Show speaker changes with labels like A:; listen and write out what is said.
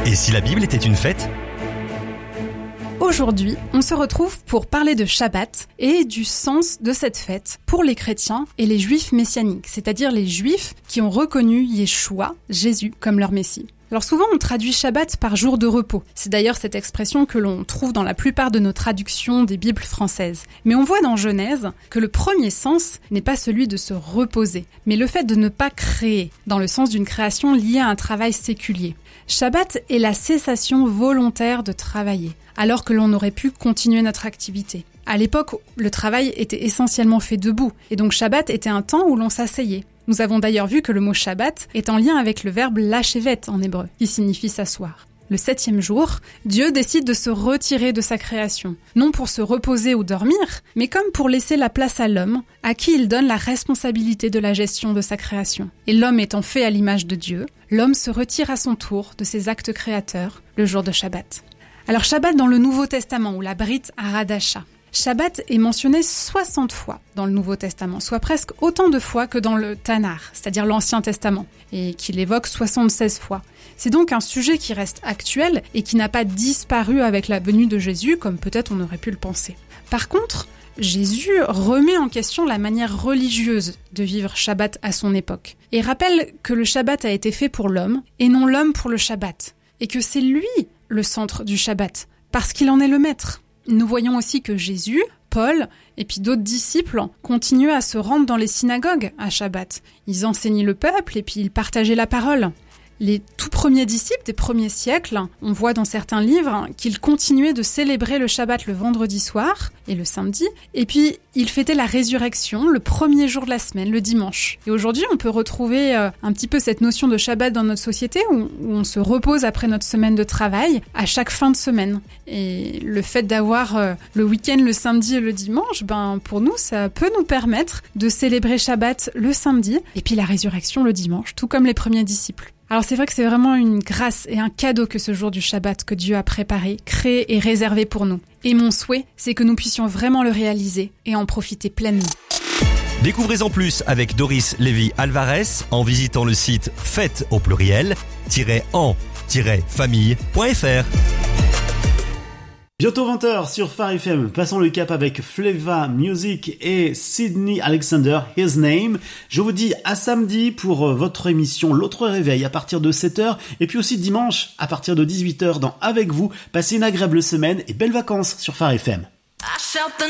A: Et si la Bible était une fête ?
B: Aujourd'hui, on se retrouve pour parler de Shabbat et du sens de cette fête pour les chrétiens et les juifs messianiques, c'est-à-dire les juifs qui ont reconnu Yeshua, Jésus, comme leur Messie. Alors souvent on traduit Shabbat par jour de repos. C'est d'ailleurs cette expression que l'on trouve dans la plupart de nos traductions des Bibles françaises. Mais on voit dans Genèse que le premier sens n'est pas celui de se reposer, mais le fait de ne pas créer, dans le sens d'une création liée à un travail séculier. Shabbat est la cessation volontaire de travailler, alors que l'on aurait pu continuer notre activité. À l'époque, le travail était essentiellement fait debout, et donc Shabbat était un temps où l'on s'asseyait. Nous avons d'ailleurs vu que le mot Shabbat est en lien avec le verbe lashevet en hébreu, qui signifie s'asseoir. Le 7e jour, Dieu décide de se retirer de sa création, non pour se reposer ou dormir, mais comme pour laisser la place à l'homme, à qui il donne la responsabilité de la gestion de sa création. Et l'homme étant fait à l'image de Dieu, l'homme se retire à son tour de ses actes créateurs le jour de Shabbat. Alors Shabbat dans le Nouveau Testament, ou la Brit Hadasha. Shabbat est mentionné 60 fois dans le Nouveau Testament, soit presque autant de fois que dans le Tanakh, c'est-à-dire l'Ancien Testament, et qu'il évoque 76 fois. C'est donc un sujet qui reste actuel et qui n'a pas disparu avec la venue de Jésus, comme peut-être on aurait pu le penser. Par contre, Jésus remet en question la manière religieuse de vivre Shabbat à son époque, et rappelle que le Shabbat a été fait pour l'homme, et non l'homme pour le Shabbat, et que c'est lui le centre du Shabbat, parce qu'il en est le maître. Nous voyons aussi que Jésus, Paul et puis d'autres disciples continuaient à se rendre dans les synagogues à Shabbat. Ils enseignaient le peuple et puis ils partageaient la parole. Les tout premiers disciples des premiers siècles, on voit dans certains livres qu'ils continuaient de célébrer le Shabbat le vendredi soir et le samedi, et puis ils fêtaient la résurrection le premier jour de la semaine, le dimanche. Et aujourd'hui, on peut retrouver un petit peu cette notion de Shabbat dans notre société où on se repose après notre semaine de travail à chaque fin de semaine. Et le fait d'avoir le week-end le samedi et le dimanche, pour nous, ça peut nous permettre de célébrer Shabbat le samedi et puis la résurrection le dimanche, tout comme les premiers disciples. Alors c'est vrai que c'est vraiment une grâce et un cadeau que ce jour du Shabbat que Dieu a préparé, créé et réservé pour nous. Et mon souhait, c'est que nous puissions vraiment le réaliser et en profiter pleinement.
A: Découvrez-en plus avec Doris Lévy-Alvarez en visitant le site fête au pluriel-en-famille.fr.
C: Bientôt 20h sur Phare FM, passons le cap avec Fleva Music et Sydney Alexander, His Name. Je vous dis à samedi pour votre émission L'Autre Réveil à partir de 7h et puis aussi dimanche à partir de 18h dans Avec vous. Passez une agréable semaine et belles vacances sur Phare FM.